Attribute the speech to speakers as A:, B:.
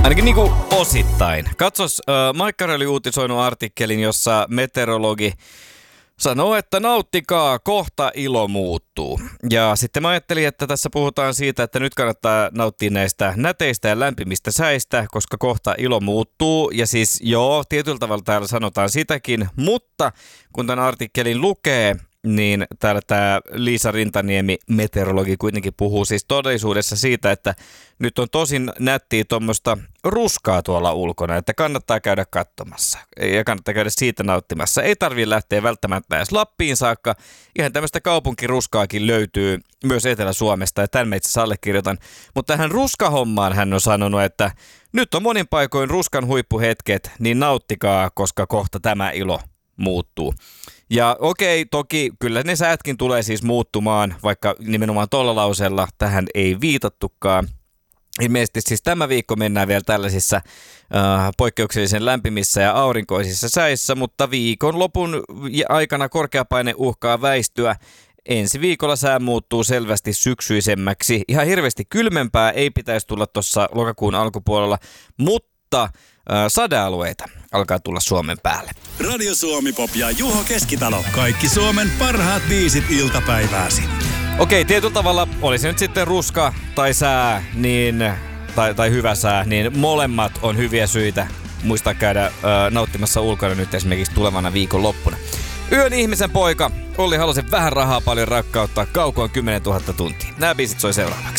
A: Ainakin niinku osittain. Katsos, Maikkari oli uutisoinut artikkelin, jossa meteorologi sanoo, että nauttikaa, kohta ilo muuttuu. Ja sitten mä ajattelin, että tässä puhutaan siitä, että nyt kannattaa nauttia näistä näteistä ja lämpimistä säistä, koska kohta ilo muuttuu. Ja siis joo, tietyllä tavalla täällä sanotaan sitäkin, mutta kun tämän artikkelin lukee, niin täällä tämä Liisa Rintaniemi, meteorologi, kuitenkin puhuu siis todellisuudessa siitä, että nyt on tosin nättiä tuommoista ruskaa tuolla ulkona, että kannattaa käydä katsomassa ja kannattaa käydä siitä nauttimassa. Ei tarvitse lähteä välttämättä edes Lappiin saakka. Ihan tämmöistä kaupunkiruskaakin löytyy myös Etelä-Suomesta ja tämän mä itse asiassa allekirjoitan. Mutta tähän ruskahommaan hän on sanonut, että nyt on monin paikoin ruskan huippuhetket, niin nauttikaa, koska kohta tämä ilo muuttuu. Ja okei, toki kyllä ne säätkin tulee siis muuttumaan, vaikka nimenomaan tuolla lauseella tähän ei viitattukaan. Ilmeisesti siis tämä viikko mennään vielä tällaisissa poikkeuksellisen lämpimissä ja aurinkoisissa säissä, mutta viikonlopun aikana korkeapaine uhkaa väistyä. Ensi viikolla sää muuttuu selvästi syksyisemmäksi. Ihan hirveästi kylmempää ei pitäisi tulla tuossa lokakuun alkupuolella, mutta sadealueita alkaa tulla Suomen päälle.
B: Radio Suomi Pop ja Juho Keskitalo. Kaikki Suomen parhaat biisit iltapäivääsi.
A: Okei, tietyllä tavalla oli se nyt sitten ruska tai sää, niin, tai hyvä sää, niin molemmat on hyviä syitä muistaa käydä nauttimassa ulkona nyt esimerkiksi tulevana viikonloppuna. Yön ihmisen poika Olli Halosen vähän rahaa, paljon rakkautta, kaukoon 10 000 tuntia. Nämä biisit soi seuraavaksi.